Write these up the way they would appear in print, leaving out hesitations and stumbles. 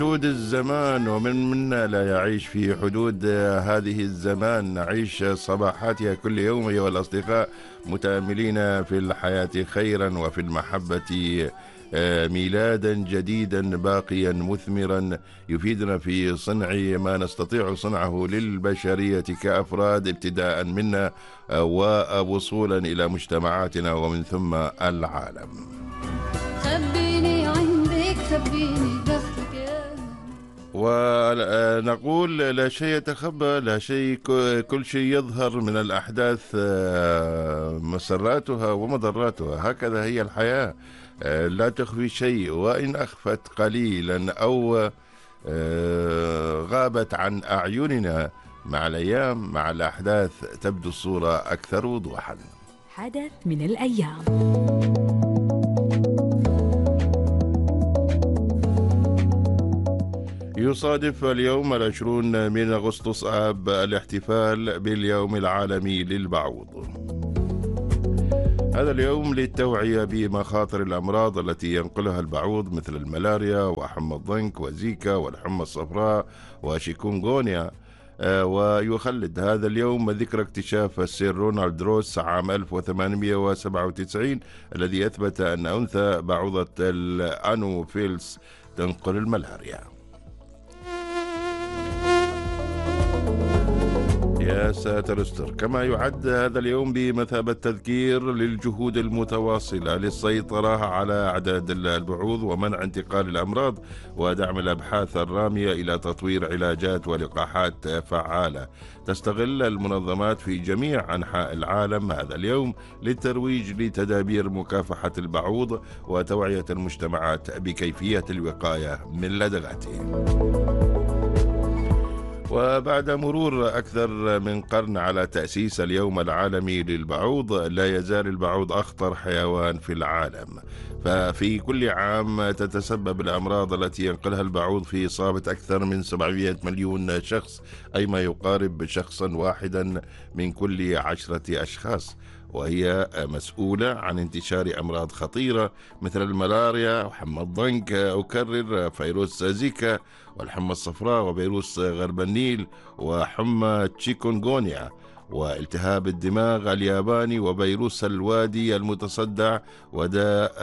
حدود الزمان ومن منا لا يعيش في حدود هذه الزمان. نعيش صباحاتها كل يوم أيها الأصدقاء، متأملين في الحياة خيرا وفي المحبة ميلادا جديدا باقيا مثمرا يفيدنا في صنع ما نستطيع صنعه للبشرية كأفراد ابتداء منا ووصولا إلى مجتمعاتنا ومن ثم العالم. خبيني عندك خبيني دخلك يا ونقول لا شيء يتخبى، لا شيء، كل شيء يظهر من الأحداث مسراتها ومضراتها. هكذا هي الحياة، لا تخفي شيء، وإن أخفت قليلا أو غابت عن أعيننا مع الأيام مع الأحداث تبدو الصورة أكثر وضوحا. حدث من الأيام. يصادف اليوم 20 من أغسطس آب الاحتفال باليوم العالمي للبعوض. هذا اليوم للتوعية بمخاطر الأمراض التي ينقلها البعوض مثل الملاريا وحمى الضنك وزيكا والحمى الصفراء وشيكونغونيا. ويخلد هذا اليوم ذكرى اكتشاف السير رونالد روس عام 1897 الذي أثبت أن أنثى بعوضة الأنوفيلس تنقل الملاريا. يا ساتر استر. كما يعد هذا اليوم بمثابة تذكير للجهود المتواصلة للسيطرة على أعداد البعوض ومنع انتقال الأمراض ودعم الأبحاث الرامية إلى تطوير علاجات ولقاحات فعالة. تستغل المنظمات في جميع أنحاء العالم هذا اليوم للترويج لتدابير مكافحة البعوض وتوعية المجتمعات بكيفية الوقاية من لدغاته. وبعد مرور أكثر من قرن على تأسيس اليوم العالمي للبعوض، لا يزال البعوض أخطر حيوان في العالم. ففي كل عام تتسبب الأمراض التي ينقلها البعوض في إصابة أكثر من 700 مليون شخص، أي ما يقارب شخصا واحدا من كل 10 أشخاص، وهي مسؤولة عن انتشار أمراض خطيرة مثل الملاريا وحمى الضنك، أكرر فيروس زيكا والحمى الصفراء وفيروس غرب النيل وحمى تشيكونغونيا والتهاب الدماغ الياباني وفيروس الوادي المتصدع وداء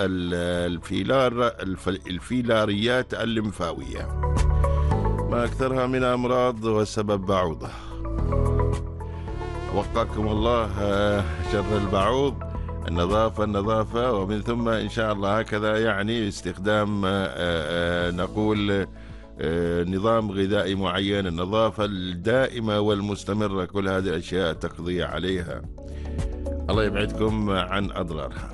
الفيلاريات الليمفاوية. ما أكثرها من أمراض وسبب بعوضة. وقاكم الله شر البعوض. النظافة ومن ثم إن شاء الله هكذا يعني استخدام نقول نظام غذائي معين، النظافة الدائمة والمستمرة، كل هذه الأشياء تقضي عليها. الله يبعدكم عن أضرارها.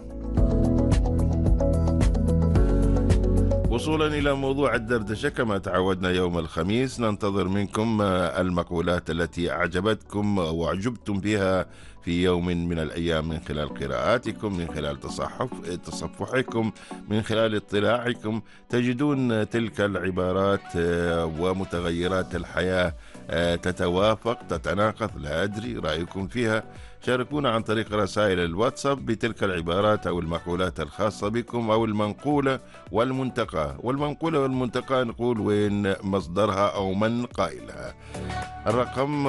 وصولا إلى موضوع الدردشة كما تعودنا يوم الخميس، ننتظر منكم المقولات التي أعجبتكم وأعجبتم بها في يوم من الأيام من خلال قراءاتكم، من خلال تصفحكم، من خلال اطلاعكم. تجدون تلك العبارات ومتغيرات الحياة تتوافق تتناقض، لا أدري رأيكم فيها. شاركونا عن طريق رسائل الواتساب بتلك العبارات أو المقولات الخاصة بكم أو المنقولة والمنتقى. والمنقولة والمنتقى نقول وين مصدرها أو من قائلها. الرقم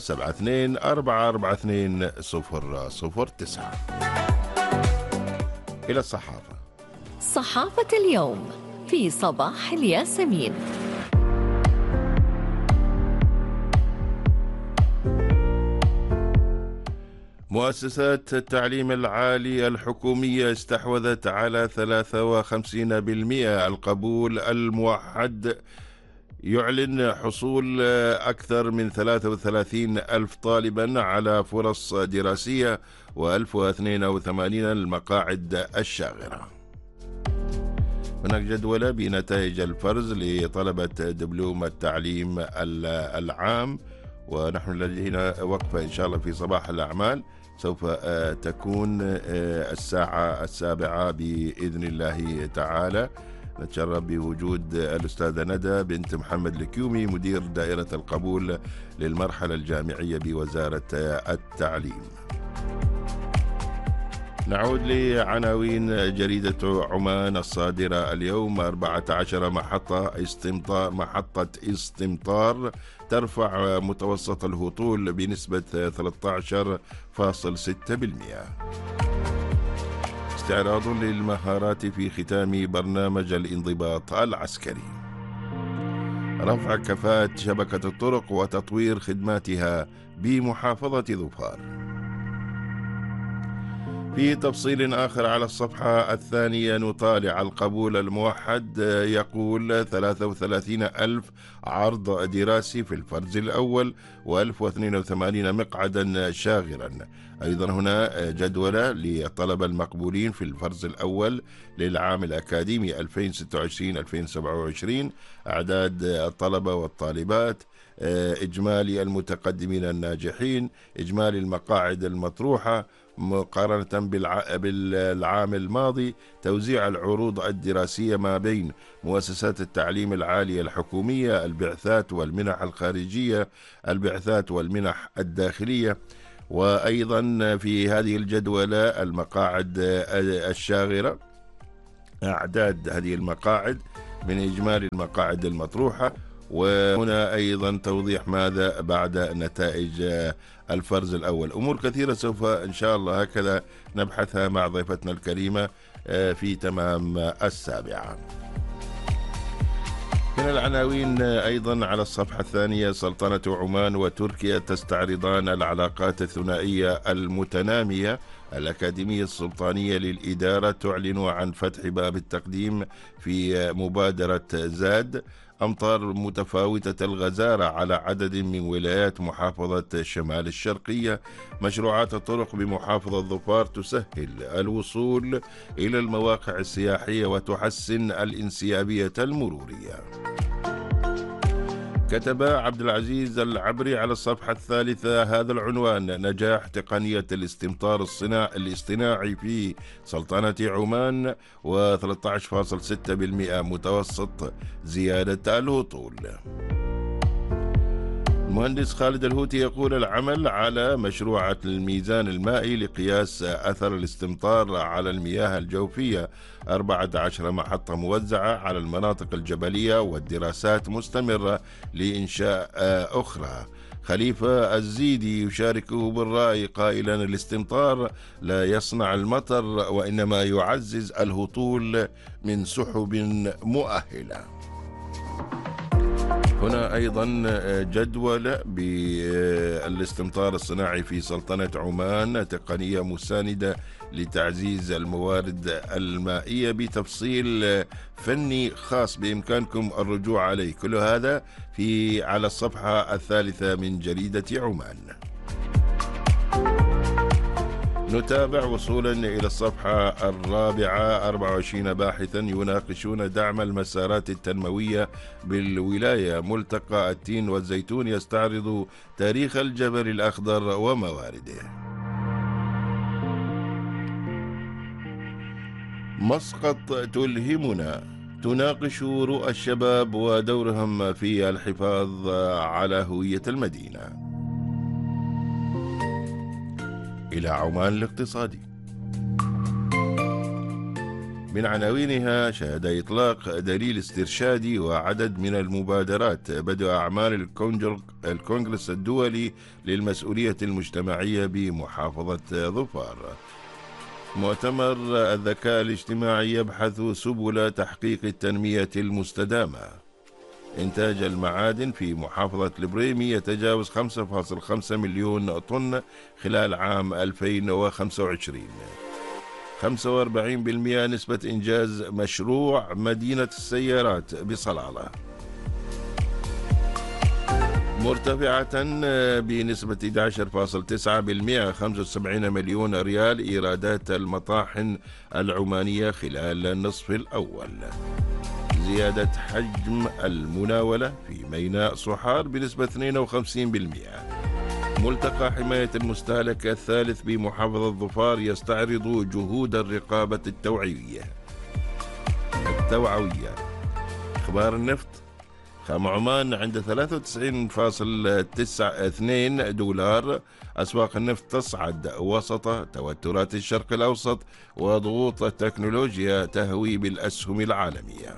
72442009. إلى الصحافة. صحافة اليوم في صباح الياسمين. مؤسسات التعليم العالي الحكومية استحوذت على 53% القبول الموحد. يعلن حصول أكثر من 33 ألف طالبا على فرص دراسية و1082 المقاعد الشاغرة. هناك جدولة بنتائج الفرز لطلبة دبلوم التعليم العام، ونحن لدينا وقفة إن شاء الله في صباح الأعمال سوف تكون الساعة 7 بإذن الله تعالى. نتشرف بوجود الأستاذة ندى بنت محمد الكيومي مدير دائرة القبول للمرحلة الجامعية بوزارة التعليم. نعود لعناوين جريدة عمان الصادرة اليوم. 14 محطة استمطار ترفع متوسط الهطول بنسبة 13.6%. استعراض للمهارات في ختام برنامج الانضباط العسكري. رفع كفاءة شبكة الطرق وتطوير خدماتها بمحافظة ظفار. في تفصيل آخر على الصفحة الثانية نطالع القبول الموحد، يقول 33,000 عرض دراسي في الفرز الأول و1082 مقعدا شاغرا. أيضا هنا جدولة للطلبة المقبولين في الفرز الأول للعام الأكاديمي 2026-2027، أعداد الطلبة والطالبات، إجمالي المتقدمين الناجحين، إجمالي المقاعد المطروحة مقارنة بالعام الماضي، توزيع العروض الدراسية ما بين مؤسسات التعليم العالي الحكومية، البعثات والمنح الخارجية، البعثات والمنح الداخلية. وأيضا في هذه الجدولة المقاعد الشاغرة، أعداد هذه المقاعد من إجمالي المقاعد المطروحة. وهنا أيضا توضيح ماذا بعد نتائج الفرز الأول. أمور كثيرة سوف إن شاء الله هكذا نبحثها مع ضيفتنا الكريمة في تمام 7:00. من العناوين أيضا على الصفحة الثانية، سلطنة عمان وتركيا تستعرضان العلاقات الثنائية المتنامية. الأكاديمية السلطانية للإدارة تعلن عن فتح باب التقديم في مبادرة زاد. أمطار متفاوتة الغزارة على عدد من ولايات محافظة شمال الشرقية. مشروعات الطرق بمحافظة ظفار تسهل الوصول إلى المواقع السياحية وتحسن الانسيابية المرورية. كتب عبد العزيز العبري على الصفحة الثالثة هذا العنوان: نجاح تقنية الاستمطار الاصطناعي في سلطنة عمان و13.6% متوسط زيادة الهطول. المهندس خالد الهوتي يقول العمل على مشروع الميزان المائي لقياس أثر الاستمطار على المياه الجوفية، 14 محطة موزعة على المناطق الجبلية والدراسات مستمرة لإنشاء أخرى. خليفة الزيدي يشاركه بالرأي قائلا الاستمطار لا يصنع المطر وإنما يعزز الهطول من سحب مؤهلة. هنا أيضا جدول بالاستمطار الصناعي في سلطنة عمان، تقنية مساندة لتعزيز الموارد المائية بتفصيل فني خاص بإمكانكم الرجوع عليه. كل هذا على الصفحة الثالثة من جريدة عمان. نتابع وصولا إلى الصفحة الرابعة. 24 باحثا يناقشون دعم المسارات التنموية بالولاية. ملتقى التين والزيتون يستعرض تاريخ الجبل الأخضر وموارده. مسقط تلهمنا تناقش رؤى الشباب ودورهم في الحفاظ على هوية المدينة. إلى عمان الاقتصادي. من عناوينها شهد إطلاق دليل استرشادي وعدد من المبادرات. بدء أعمال الكونغرس الدولي للمسؤولية المجتمعية بمحافظة ظفار. مؤتمر الذكاء الاجتماعي يبحث سبل تحقيق التنمية المستدامة. إنتاج المعادن في محافظة البريمي يتجاوز 5.5 مليون طن خلال عام 2025. 45% نسبة إنجاز مشروع مدينة السيارات بصلالة. مرتفعة بنسبة 11.9%، 75 مليون ريال إيرادات المطاحن العمانية خلال النصف الأول. زيادة حجم المناولة في ميناء صحار بنسبة 52%. ملتقى حماية المستهلك الثالث بمحافظة ظفار يستعرض جهود الرقابة التوعوية. أخبار النفط. خام عمان عند 93.92 دولار. أسواق النفط تصعد وسط توترات الشرق الأوسط وضغوط التكنولوجيا تهوي بالأسهم العالمية.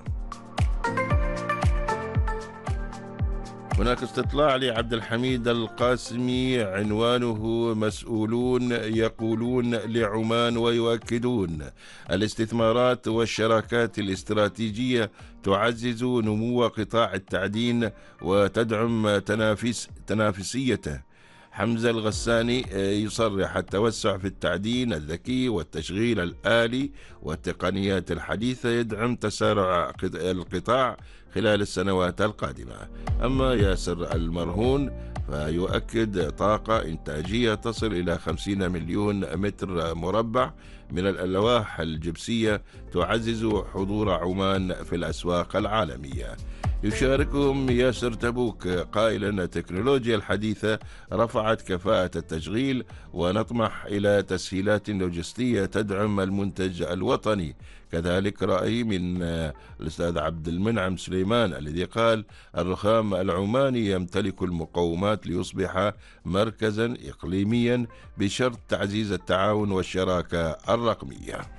هناك استطلاع لعبد الحميد القاسمي عنوانه مسؤولون يقولون لعمان ويؤكدون الاستثمارات والشراكات الاستراتيجية تعزز نمو قطاع التعدين وتدعم تنافسيته. حمزة الغساني يصرح التوسع في التعدين الذكي والتشغيل الآلي والتقنيات الحديثة يدعم تسارع القطاع خلال السنوات القادمة. أما ياسر المرهون فيؤكد طاقة إنتاجية تصل إلى 50 مليون متر مربع من الألواح الجبسية تعزز حضور عمان في الأسواق العالمية. يشاركهم ياسر تبوك قائلا التكنولوجيا الحديثة رفعت كفاءة التشغيل ونطمح إلى تسهيلات لوجستية تدعم المنتج الوطني. كذلك رأي من الأستاذ عبد المنعم سليمان الذي قال الرخام العماني يمتلك المقومات ليصبح مركزا إقليميا بشرط تعزيز التعاون والشراكة الرقمية.